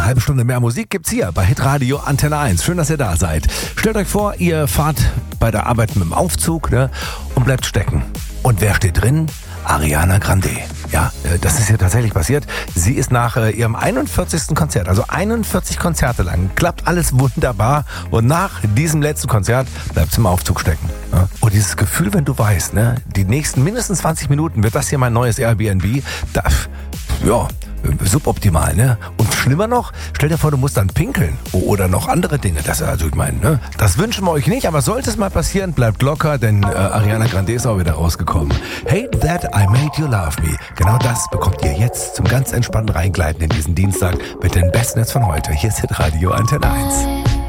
halbe Stunde mehr Musik gibt's hier bei Hitradio Antenne 1. Schön, dass ihr da seid. Stellt euch vor, ihr fahrt bei der Arbeit mit dem Aufzug, ne, und bleibt stecken. Und wer steht drin? Ariana Grande. Ja, das ist ja tatsächlich passiert. Sie ist nach ihrem 41. Konzert, also 41 Konzerte lang, klappt alles wunderbar. Und nach diesem letzten Konzert bleibt sie im Aufzug stecken. Ja. Und dieses Gefühl, wenn du weißt, ne, die nächsten mindestens 20 Minuten wird das hier mein neues Airbnb, suboptimal, ne? Und schlimmer noch, stell dir vor, du musst dann pinkeln oder noch andere Dinge. Das wünschen wir euch nicht, aber sollte es mal passieren, bleibt locker, denn Ariana Grande ist auch wieder rausgekommen. Hate That I Made You Love Me. Genau das bekommt ihr jetzt zum ganz entspannten Reingleiten in diesen Dienstag mit den besten Hits von heute. Hier ist Hitradio Antenne 1.